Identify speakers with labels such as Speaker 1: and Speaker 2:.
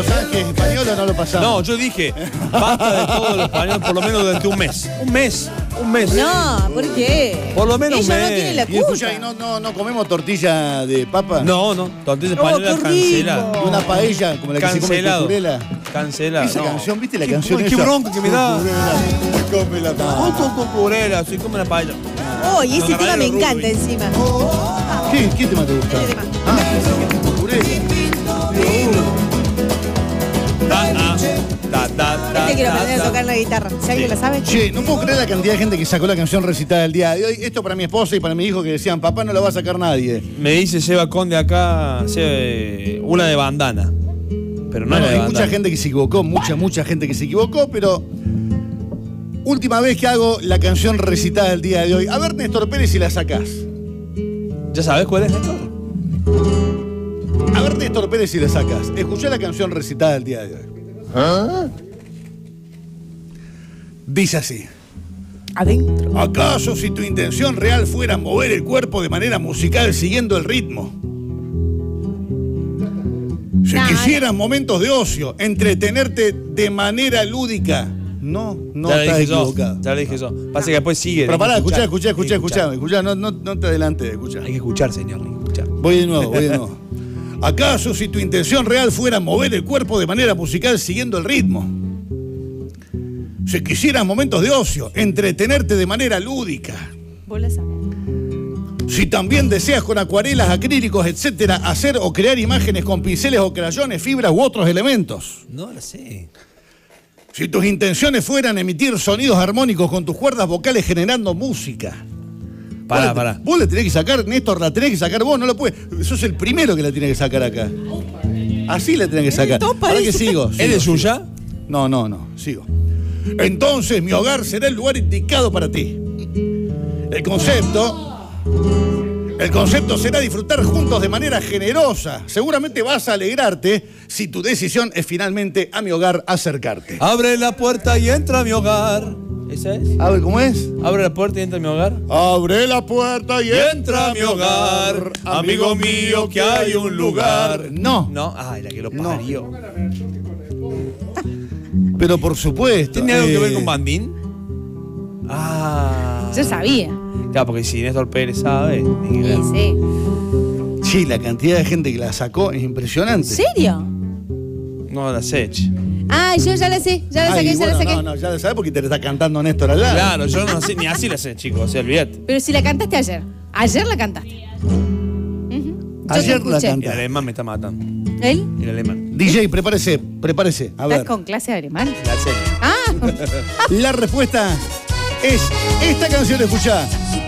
Speaker 1: ¿Sabes que en español o no lo pasamos?
Speaker 2: No, yo dije, basta de todo lo español por lo menos durante un mes. Un mes.
Speaker 3: No, ¿por qué?
Speaker 2: Por lo menos un
Speaker 3: Ella
Speaker 2: mes.
Speaker 3: no tiene la
Speaker 1: Y escucha,
Speaker 3: culpa.
Speaker 1: ¿y no comemos tortilla de papa?
Speaker 2: No, tortilla española
Speaker 3: qué
Speaker 2: cancelada.
Speaker 3: rico.
Speaker 1: ¿Y una paella como la que se come en
Speaker 2: Cancelado.
Speaker 1: Cucurela?
Speaker 2: Cancelado.
Speaker 1: Esa
Speaker 2: no.
Speaker 1: canción, ¿viste la
Speaker 2: Qué-
Speaker 1: canción
Speaker 2: qué
Speaker 1: esa?
Speaker 2: bronca que me da.
Speaker 1: Cucurela, come la papa.
Speaker 2: Cucurela, sí, come la paella.
Speaker 3: Oh, y ese
Speaker 2: Con
Speaker 3: tema me
Speaker 2: Gabriel
Speaker 3: encanta
Speaker 2: Rubin.
Speaker 3: encima.
Speaker 1: ¿Qué tema te gusta?
Speaker 3: Este tema.
Speaker 1: Cucurela.
Speaker 3: Este quiero aprender a tocar la guitarra. Si alguien la sabe.
Speaker 1: Che, no puedo creer la cantidad de gente que sacó la canción recitada el día de hoy. Esto para mi esposa y para mi hijo que decían, papá, no la va a sacar nadie.
Speaker 2: Me dice Seba Conde acá, una de bandana. Pero no
Speaker 1: Bueno,
Speaker 2: la de
Speaker 1: hay
Speaker 2: bandana.
Speaker 1: mucha gente que se equivocó, mucha gente que se equivocó, pero última vez que hago la canción recitada el día de hoy. A ver, Néstor Pérez, si la sacás.
Speaker 2: ¿Ya sabes cuál es, Néstor?
Speaker 1: A ver, Néstor Pérez, si la sacás. Escuché la canción recitada el día de hoy. Dice así.
Speaker 3: Adentro.
Speaker 1: ¿Acaso si tu intención real fuera mover el cuerpo de manera musical siguiendo el ritmo? Si quisieras momentos de ocio, entretenerte de manera lúdica. No,
Speaker 2: ya le
Speaker 1: estás
Speaker 2: dije
Speaker 1: equivocado.
Speaker 2: yo. Ya le dije yo. Pasa que después sigue.
Speaker 1: Pero
Speaker 2: hay que
Speaker 1: pará,
Speaker 2: escuchar.
Speaker 1: escuchá, no te adelantes, escuchá.
Speaker 2: Hay que escuchar, señor. Hay que escuchar.
Speaker 1: Voy de nuevo. ¿Acaso si tu intención real fuera mover el cuerpo de manera musical siguiendo el ritmo? Si quisieras momentos de ocio, entretenerte de manera lúdica.
Speaker 3: Vos la sabés.
Speaker 1: Si también deseas con acuarelas, acrílicos, etcétera, hacer o crear imágenes con pinceles o crayones, fibras u otros elementos.
Speaker 2: No lo sé.
Speaker 1: Si tus intenciones fueran emitir sonidos armónicos con tus cuerdas vocales generando música.
Speaker 2: Pará.
Speaker 1: Vos la tenés que sacar, Néstor, la tenés que sacar vos, no la puedes. Sos el primero que la tiene que sacar acá. Así la tenés que sacar. ¿Para qué sigo?
Speaker 2: ¿Es de suya?
Speaker 1: No, sigo. Entonces mi hogar será el lugar indicado para ti. El concepto será disfrutar juntos de manera generosa. Seguramente vas a alegrarte si tu decisión es finalmente a mi hogar acercarte.
Speaker 2: Abre la puerta y entra a mi hogar. ¿Esa es?
Speaker 1: A ver, ¿cómo es?
Speaker 2: Abre la puerta y entra a mi hogar.
Speaker 1: Abre la puerta y
Speaker 2: Entra a mi hogar, amigo mío, que hay un lugar.
Speaker 1: No.
Speaker 2: No, ay, la que lo parió.
Speaker 1: Pero por supuesto.
Speaker 2: ¿Tiene algo que ver con Bandín? Ah.
Speaker 3: Yo sabía.
Speaker 2: Claro, porque si Néstor Pérez sabe.
Speaker 3: Sí.
Speaker 1: Sí, la cantidad de gente que la sacó es impresionante.
Speaker 3: ¿En serio?
Speaker 2: No la sé, che.
Speaker 3: Ah, yo ya la sé. Ya la saqué,
Speaker 1: Ay,
Speaker 3: ya la
Speaker 1: bueno,
Speaker 3: saqué.
Speaker 1: No, ya la sabes porque te la está cantando Néstor al lado.
Speaker 2: Claro, yo no sé, ni así la sé, chicos. O sea, olvídate.
Speaker 3: Pero si la cantaste ayer. Ayer la cantaste. Yo
Speaker 1: Ayer
Speaker 3: te
Speaker 1: la
Speaker 3: escuché.
Speaker 1: cantaste.
Speaker 2: El alemán me está matando.
Speaker 3: ¿Él?
Speaker 2: El alemán.
Speaker 1: DJ, prepárese. A
Speaker 3: ¿Estás
Speaker 1: ver.
Speaker 3: con clase de alemán?
Speaker 2: La serie.
Speaker 3: Ah.
Speaker 1: La respuesta es esta canción, escuchá.